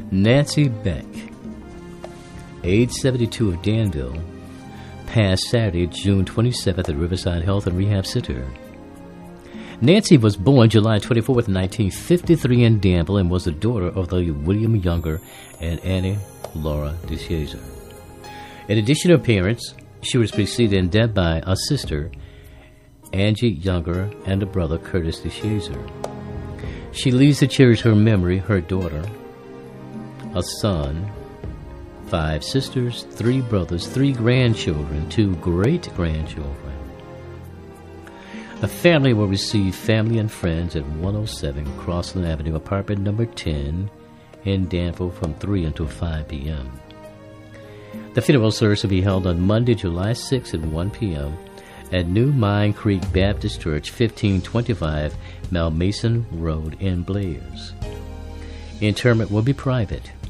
Nancy Beck, age 72 of Danville, passed Saturday, June 27th at Riverside Health and Rehab Center. Nancy was born July 24th, 1953 in Danville and was the daughter of the William Younger and Annie Laura DeShazer. In addition to her parents, she was preceded in death by a sister, Angie Younger, and a brother, Curtis DeShazer. She leaves to cherish her memory, her daughter, a son, 5 sisters, 3 brothers, 3 grandchildren, 2 great-grandchildren. The family will receive family and friends at 107 Crossland Avenue, apartment number 10 in Danville from 3 until 5 p.m. The funeral service will be held on Monday, July 6th at 1 p.m. at New Mine Creek Baptist Church, 1525 Malmason Road in Blair's. Interment will be private.